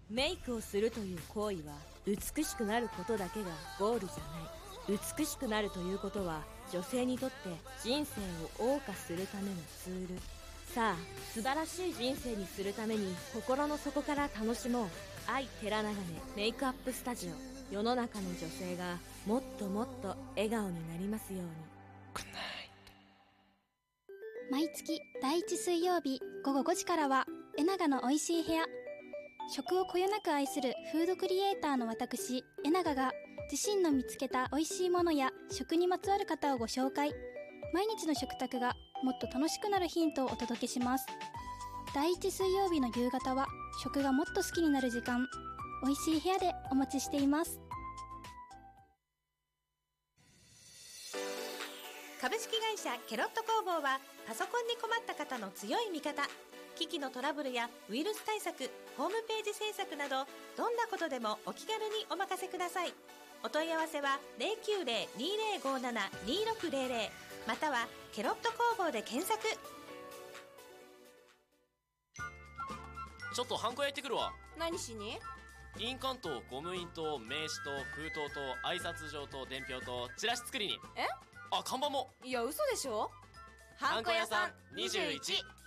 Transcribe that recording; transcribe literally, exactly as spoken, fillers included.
メイクをするという行為は美しくなることだけがゴールじゃない。美しくなるということは女性にとって人生を謳歌するためのツール。さあ、素晴らしい人生にするために心の底から楽しもう。愛寺長根メイクアップスタジオ。世の中の女性がもっともっと笑顔になりますように。 毎月だいいち水曜日午後ごじからはえながのおいしい部屋。食をこよなく愛するフードクリエイターの私えながが自身の見つけたおいしいものや食にまつわる方をご紹介。毎日の食卓がもっと楽しくなるヒントをお届けします。だいいち水曜日の夕方は食がもっと好きになる時間。おいしい部屋でお待ちしています。 株式会社ケロット工房はパソコンに困った方の強い味方。機器のトラブルやウイルス対策、ホームページ制作などどんなことでもお気軽にお任せください。お問い合わせは ゼロきゅうゼロ にゼロごなな にろくゼロゼロ またはケロット工房で検索。 ちょっとハンコ焼いてくるわ。 何しに？ 印鑑とゴム印と名刺と封筒と挨拶状と伝票とチラシ作りに。 え？ あ、看板も。 いや嘘でしょ。 ハンコ屋さんにじゅういち。